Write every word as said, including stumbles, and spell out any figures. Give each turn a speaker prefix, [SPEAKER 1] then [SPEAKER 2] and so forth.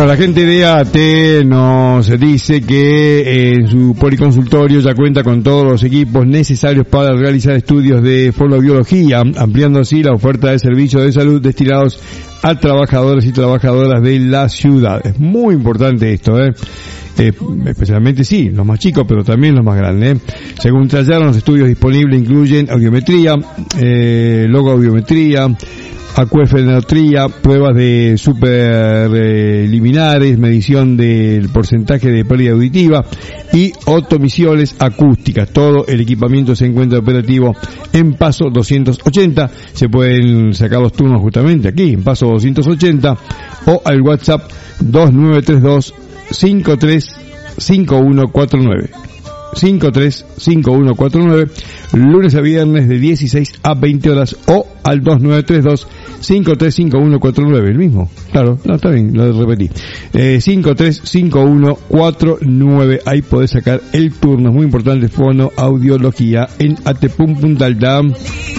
[SPEAKER 1] La gente de A T nos dice que en su policonsultorio ya cuenta con todos los equipos necesarios para realizar estudios de fonoaudiología, ampliando así la oferta de servicios de salud destinados a trabajadores y trabajadoras de la ciudad. Es muy importante esto, ¿eh? Eh, especialmente sí, los más chicos, pero también los más grandes, ¿eh? Según traslaron, los estudios disponibles incluyen audiometría, eh, logoaudiometría, acuefenometría, pruebas de superliminares, medición del porcentaje de pérdida auditiva y otomisiones acústicas. Todo el equipamiento se encuentra operativo en Paso doscientos ochenta. Se pueden sacar los turnos justamente aquí, en Paso doscientos ochenta, o al WhatsApp dos nueve tres dos cinco tres cinco uno cuatro nueve. cinco tres cinco uno cuatro nueve, lunes a viernes de dieciséis a veinte horas, o al dos nueve tres dos cinco tres cinco uno cuatro nueve, el mismo, claro, no, está bien, lo repetí, eh, cinco tres cinco uno cuatro nueve, ahí podés sacar el turno. Es muy importante, fonoaudiología en Atepum Punta Alta.